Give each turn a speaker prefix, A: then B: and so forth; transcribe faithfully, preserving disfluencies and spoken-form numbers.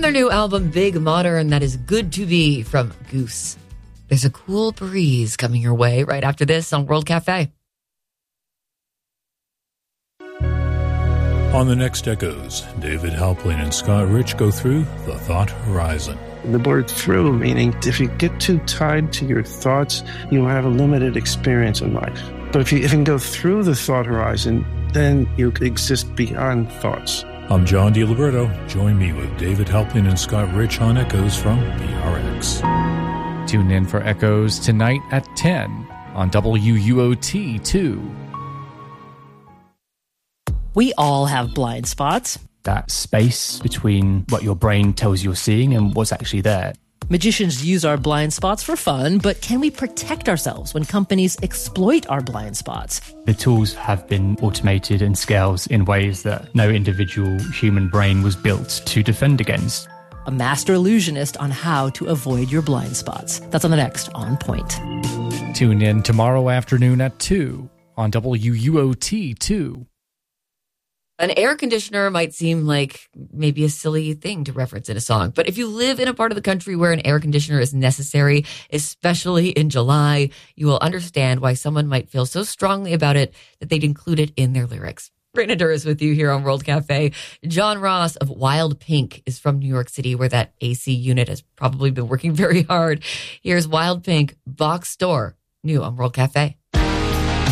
A: their new album, Big Modern, that is Good to Be from Goose. There's a cool breeze coming your way right after this on World Cafe.
B: On the next Echoes, David Halplin and Scott Rich go through the thought horizon.
C: The word through, meaning if you get too tied to your thoughts, you have a limited experience in life. But if you, if you can go through the thought horizon, then you exist beyond thoughts.
B: I'm John DiLiberto. Join me with David Halplin and Scott Rich on Echoes from B R X.
D: Tune in for Echoes tonight at ten on W U O T two.
E: We all have blind spots.
F: That space between what your brain tells you you're seeing and what's actually there.
E: Magicians use our blind spots for fun, but can we protect ourselves when companies exploit our blind spots?
F: The tools have been automated and scales in ways that no individual human brain was built to defend against.
E: A master illusionist on how to avoid your blind spots. That's on the next On Point.
D: Tune in tomorrow afternoon at two on W U O T two.
A: An air conditioner might seem like maybe a silly thing to reference in a song, but if you live in a part of the country where an air conditioner is necessary, especially in July, you will understand why someone might feel so strongly about it that they'd include it in their lyrics. Brandon Durr is with you here on World Cafe. John Ross of Wild Pink is from New York City, where that A C unit has probably been working very hard. Here's Wild Pink, Box Store, new on World Cafe.